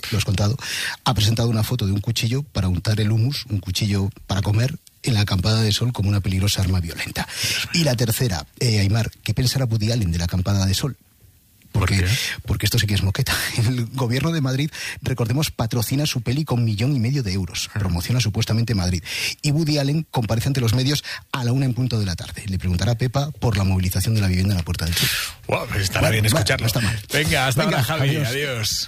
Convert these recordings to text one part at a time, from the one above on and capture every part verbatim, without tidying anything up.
lo has contado, ha presentado una foto de un cuchillo para untar el hummus, un cuchillo para comer, en la acampada de sol como una peligrosa arma violenta. Y la tercera, eh, Aimar, ¿qué pensará Woody Allen de la acampada de sol? Porque, ¿Por qué? porque esto sí que es moqueta. El gobierno de Madrid, recordemos, patrocina su peli con millón y medio de euros. Promociona supuestamente Madrid. Y Woody Allen comparece ante los medios a la una en punto de la tarde. Le preguntará a Pepa por la movilización de la vivienda en la Puerta del Sol. Wow, pues estará Bueno, bien bueno, escucharlo. no está mal. Venga, hasta Venga, ahora, Javi. adiós. Adiós.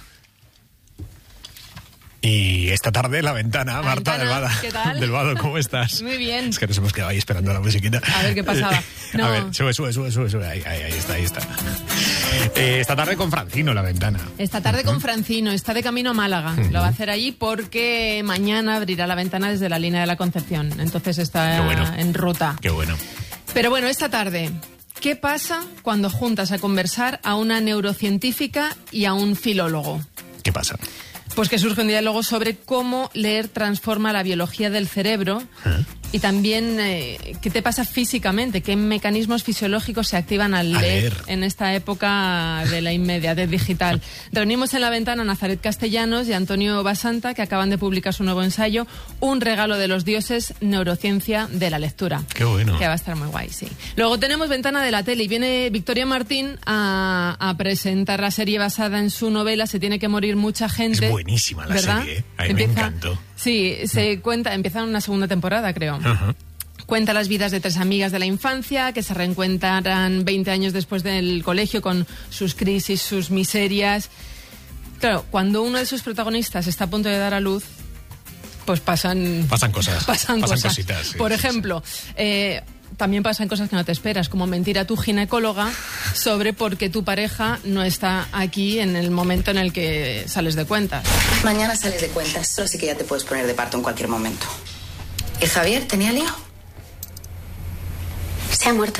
Y esta tarde La Ventana, La Marta Ventana, del Vado. ¿qué tal? Del Vado, ¿cómo estás? Muy bien. Es que nos hemos quedado ahí esperando la musiquita. A ver qué pasaba. No. A ver, sube, sube, sube, sube, sube. Ahí, ahí, ahí está, ahí está. Eh, esta tarde con Francino, La Ventana. Esta tarde con Francino, está de camino a Málaga. Uh-huh. Lo va a hacer allí porque mañana abrirá La Ventana desde la línea de la Concepción. Entonces está Qué bueno. en ruta. Qué bueno. Pero bueno, esta tarde, ¿qué pasa cuando juntas a conversar a una neurocientífica y a un filólogo? ¿Qué pasa? Pues que surge un diálogo sobre cómo leer transforma la biología del cerebro ¿Eh? y también eh, qué te pasa físicamente, qué mecanismos fisiológicos se activan al A leer, leer. en esta época de la inmediatez digital. Reunimos en La Ventana a Nazaret Castellanos y Antonio Basanta, que acaban de publicar su nuevo ensayo, Un regalo de los dioses, neurociencia de la lectura. Qué bueno. Que va a estar muy guay, sí. Luego tenemos Ventana de la Tele y viene Victoria Martín a, a presentar la serie basada en su novela Se tiene que morir mucha gente. Es buenísima la ¿verdad? serie, ¿eh? A mí me encantó. Sí, se cuenta, empieza en una segunda temporada, creo. Ajá. Cuenta las vidas de tres amigas de la infancia que se reencuentran veinte años después del colegio con sus crisis, sus miserias. Claro, cuando uno de sus protagonistas está a punto de dar a luz, pues pasan... Pasan cosas. Pasan, Pasan cosas. cositas, sí, Por sí, ejemplo, eh, también pasan cosas que no te esperas, como mentir a tu ginecóloga sobre por qué tu pareja no está aquí en el momento en el que sales de cuentas. Mañana sales de cuentas, así que ya te puedes poner de parto en cualquier momento. ¿Y Javier tenía lío? Se ha muerto.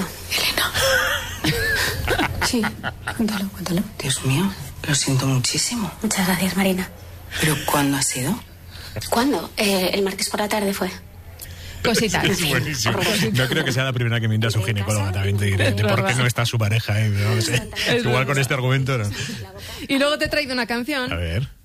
Elena. Sí, cuéntalo, cuéntalo. Dios mío, lo siento muchísimo. Muchas gracias, Marina. ¿Pero cuándo ha sido? ¿Cuándo? Eh, el martes por la tarde fue. Cositas. Es buenísimo. No creo que sea la primera que mienta a su ginecóloga, también te diré. De por qué no está su pareja, ¿eh? No sé. Igual con este argumento no. Y luego te he traído una canción. A ver.